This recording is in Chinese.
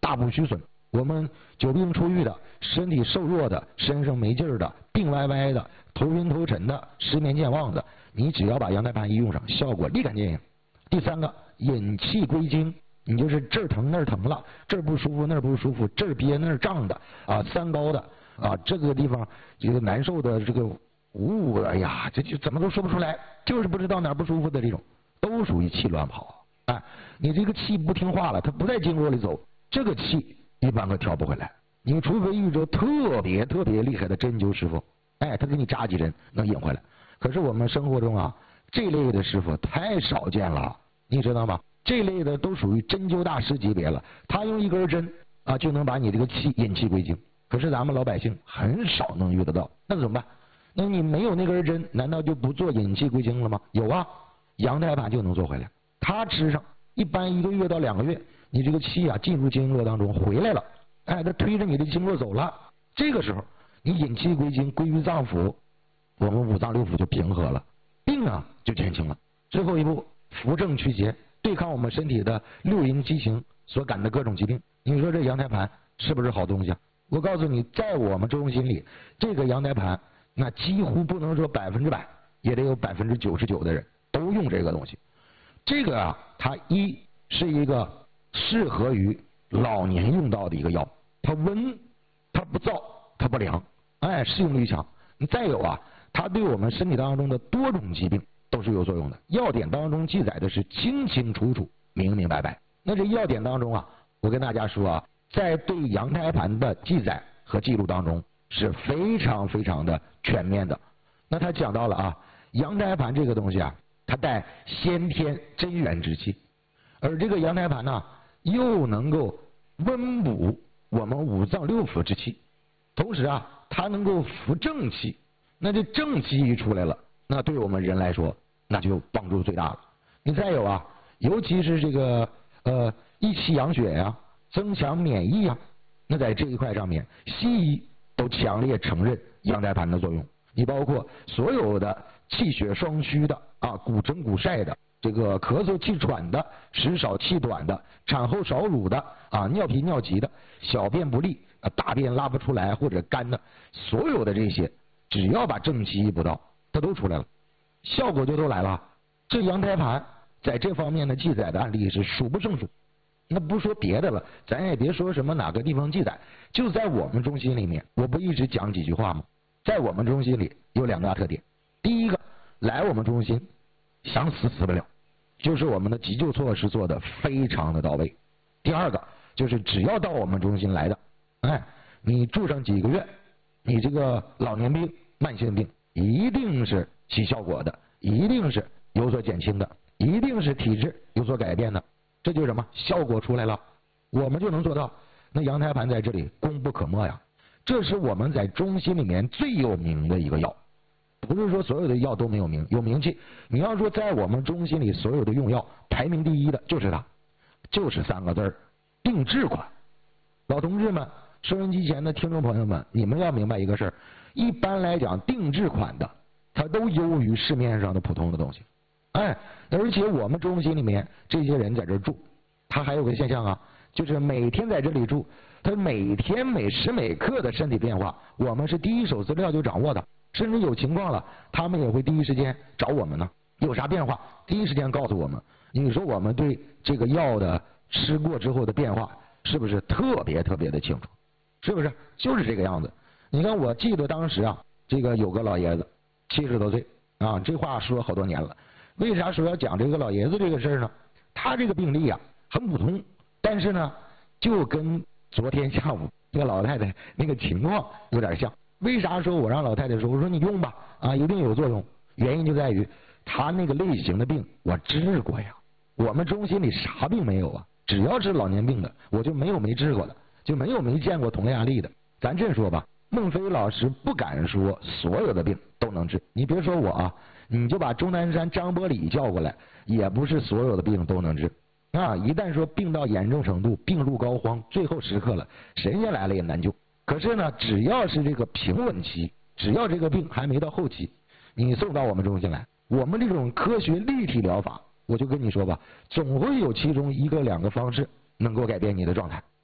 大不虚损。我们久病初愈的、身体瘦弱的、身上没劲儿的、病歪歪的、头晕头沉的、失眠健忘的，你只要把羊胎盘一用上，效果立竿见影。第三个，引气归经，你就是这儿疼那儿疼了，这儿不舒服那儿不舒服，这儿憋那儿胀的啊，三高的啊，这个地方这个难受的这个哎呀，这就怎么都说不出来，就是不知道哪儿不舒服的这种，都属于气乱跑。哎，你这个气不听话了，它不在经络里走，这个气一般可调不回来。你除非遇着特别厉害的针灸师傅，哎，他给你扎几针能引回来。可是我们生活中啊，这类的师傅太少见了，你知道吗？这类的都属于针灸大师级别了，他用一根针啊就能把你这个气引气归经。可是咱们老百姓很少能遇得到，那怎么办？那你没有那根针，难道就不做引气归经了吗？有啊，羊胎盘就能做回来。它吃上，一般1个月到2个月，你这个气啊进入经络当中回来了，哎，它推着你的经络走了。这个时候你引气归经归于脏腑，我们五脏六腑就平和了，病啊就减轻了。最后一步，扶正祛邪，对抗我们身体的六淫七情所感的各种疾病。你说这羊胎盘是不是好东西啊？我告诉你，在我们中心里，这个羊胎盘那几乎不能说100%，也得有99%的人都用这个东西。这个啊，它一是一个适合于老年用到的一个药，它温，它不燥，它不凉，哎，适用力强。再有啊，它对我们身体当中的多种疾病都是有作用的。药典当中记载的是清清楚楚、明明白白。那这药典当中啊，我跟大家说啊，在对羊胎盘的记载和记录当中是非常的全面的。那他讲到了啊，羊胎盘这个东西啊，它带先天真元之气，而这个羊胎盘呢，又能够温补我们五脏六腑之气，同时啊，它能够扶正气。那这正气一出来了，那对我们人来说，那就帮助最大了。你再有啊，尤其是这个益气养血呀、增强免疫啊，那在这一块上面，西医都强烈承认羊胎盘的作用。你包括所有的气血双虚的啊，骨蒸骨晒的，这个咳嗽气喘的，食少气短的，产后少乳的啊，尿频尿急的，小便不利啊，大便拉不出来或者干的，所有的这些，只要把正气一补到，它都出来了，效果就都来了。这羊胎盘在这方面的记载的案例是数不胜数。那不说别的了，咱也别说什么哪个地方记载，就在我们中心里面，我不一直讲几句话吗？在我们中心里有2大特点。第一个，来我们中心想死不了，就是我们的急救措施做的非常的到位。第二个，就是只要到我们中心来的，哎，你住上几个月，你这个老年病、慢性病一定是起效果的，一定是有所减轻的，一定是体质有所改变的。这就是什么？效果出来了，我们就能做到。那羊胎盘在这里功不可没呀，这是我们在中心里面最有名的一个药。不是说所有的药都没有名，有名气。你要说在我们中心里所有的用药排名第一的就是它，就是3个字儿：定制款。老同志们，收音机前的听众朋友们，你们要明白一个事儿，一般来讲定制款的它都优于市面上的普通的东西。哎，而且我们中心里面这些人在这住，他还有个现象啊，就是每天在这里住，他每天每时每刻的身体变化，我们是第一手资料就掌握的，甚至有情况了，他们也会第一时间找我们呢，有啥变化第一时间告诉我们。你说我们对这个药的吃过之后的变化是不是特别的清楚？是不是？就是这个样子。你看，我记得当时啊，这个有个老爷子70多岁啊，这话说好多年了。为啥说要讲这个老爷子这个事儿呢？他这个病例啊很普通，但是呢就跟昨天下午这个老太太那个情况有点像。为啥说我让老太太说，我说你用吧啊，一定有作用。原因就在于他那个类型的病我治过呀，我们中心里啥病没有啊？只要是老年病的，我就没有没治过的，就没有没见过同类案例的。咱这说吧，孟非老师不敢说所有的病都能治，你别说我啊，你就把钟南山、张伯礼叫过来，也不是所有的病都能治啊。一旦说病到严重程度，病入膏肓，最后时刻了，神仙来了也难救。可是呢，只要是这个平稳期，只要这个病还没到后期，你送到我们中心来，我们这种科学立体疗法，我就跟你说吧，总会有其中1个2个方式能够改变你的状态。